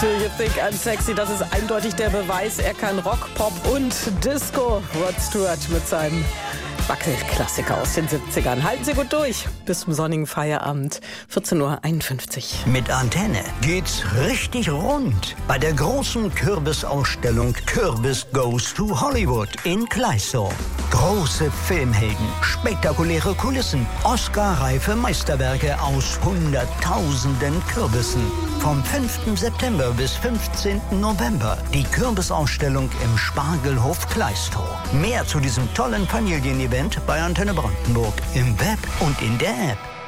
Do you think I'm sexy? Das ist eindeutig der Beweis. Er kann Rock, Pop und Disco. Rod Stewart mit seinem Wackelklassiker aus den 70ern. Halten Sie gut durch. Bis zum sonnigen Feierabend. 14:51 Uhr. Mit Antenne geht's richtig rund bei der großen Kürbisausstellung Kürbis Goes to Hollywood in Kleißau. Große Filmhelden, spektakuläre Kulissen, Oscar-reife Meisterwerke aus Hunderttausenden Kürbissen. Vom 5. September bis 15. November die Kürbisausstellung im Spargelhof Kleißau. Mehr zu diesem tollen Familienevent bei Antenne Brandenburg im Web und in der App.